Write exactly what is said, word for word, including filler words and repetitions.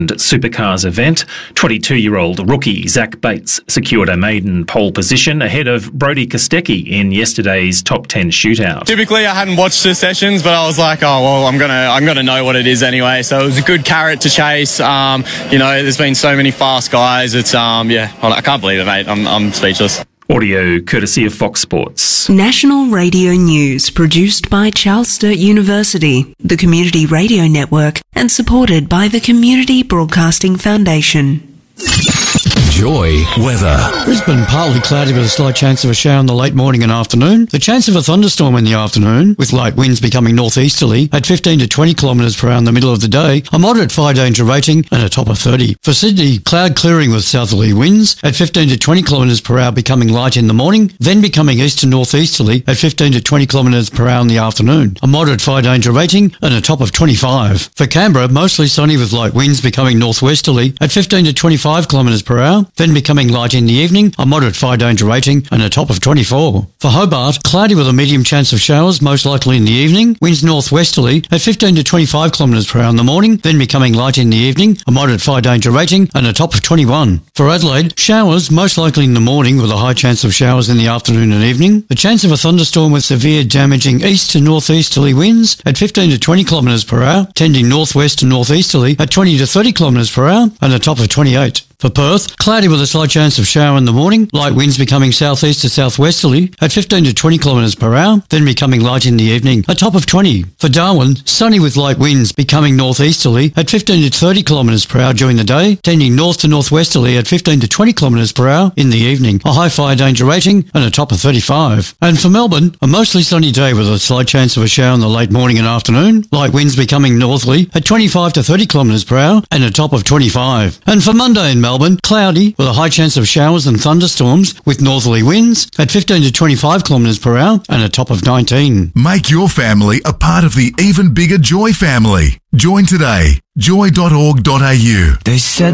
Supercars event. twenty-two-year-old rookie Zach Bates secured a maiden pole position ahead of Brody Kostecki in yesterday's top ten shootout. Typically, I hadn't watched the sessions, but I was like, oh well, I'm gonna I'm gonna know what it is anyway. So it was a good carrot to chase. Um, you know, there's been so many fast guys. It's um, yeah, I can't believe it, mate. I'm I'm speechless. Audio courtesy of Fox Sports. National Radio News produced by Charles Sturt University, the Community Radio Network, and supported by the Community Broadcasting Foundation. Joy weather. Brisbane partly cloudy with a slight chance of a shower in the late morning and afternoon. The chance of a thunderstorm in the afternoon, with light winds becoming northeasterly at fifteen to twenty kilometres per hour in the middle of the day, a moderate fire danger rating and a top of thirty. For Sydney, cloud clearing with southerly winds at fifteen to twenty kilometres per hour becoming light in the morning, then becoming east to northeasterly at fifteen to twenty kilometres per hour in the afternoon. A moderate fire danger rating and a top of twenty-five. For Canberra, mostly sunny with light winds becoming northwesterly at fifteen to twenty-five kilometres per hour, then becoming light in the evening, a moderate fire danger rating and a top of twenty-four. For Hobart, cloudy with a medium chance of showers, most likely in the evening, winds northwesterly at fifteen to twenty-five kilometres per hour in the morning, then becoming light in the evening, a moderate fire danger rating and a top of twenty-one. For Adelaide, showers, most likely in the morning with a high chance of showers in the afternoon and evening, the chance of a thunderstorm with severe damaging east to northeasterly winds at fifteen to twenty kilometres per hour, tending northwest to northeasterly at twenty to thirty kilometres per hour and a top of twenty-eight. For Perth, cloudy with a slight chance of shower in the morning, light winds becoming southeast to southwesterly at fifteen to twenty kilometres per hour, then becoming light in the evening, a top of twenty. For Darwin, sunny with light winds becoming northeasterly at fifteen to thirty kilometres per hour during the day, tending north to northwesterly at fifteen to twenty kilometres per hour in the evening, a high fire danger rating and a top of thirty-five. And for Melbourne, a mostly sunny day with a slight chance of a shower in the late morning and afternoon, light winds becoming northerly at twenty-five to thirty kilometres per hour and a top of twenty-five. And for Monday in Melbourne, Melbourne, cloudy with a high chance of showers and thunderstorms with northerly winds at fifteen to twenty-five kilometres per hour and a top of nineteen. Make your family a part of the even bigger Joy family. Join today. joy dot org dot a u. They said